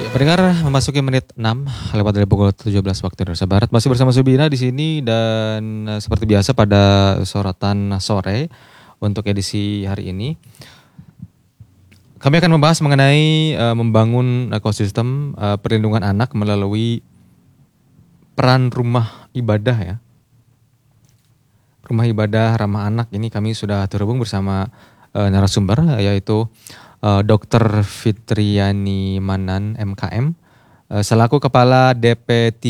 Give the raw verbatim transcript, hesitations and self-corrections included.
Ya, pendengar memasuki menit enam lewat dari pukul tujuh belas waktu Indonesia Barat. Masih bersama Subina di sini dan uh, seperti biasa pada sorotan sore untuk edisi hari ini kami akan membahas mengenai uh, membangun ekosistem uh, perlindungan anak melalui peran rumah ibadah ya. Rumah ibadah ramah anak ini kami sudah terhubung bersama uh, narasumber yaitu uh, dokter Fitriani Manan M K M uh, selaku Kepala D P